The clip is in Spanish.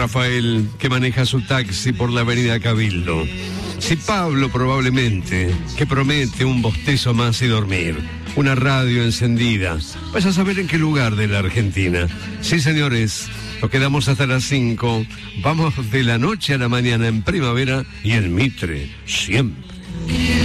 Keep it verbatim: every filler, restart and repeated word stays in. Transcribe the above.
Rafael, que maneja su taxi por la avenida Cabildo. Si Pablo, probablemente, que promete un bostezo más y dormir. Una radio encendida. Vaya a saber en qué lugar de la Argentina. Sí, señores, nos quedamos hasta las cinco. Vamos de la noche a la mañana en Primavera y en Mitre, siempre.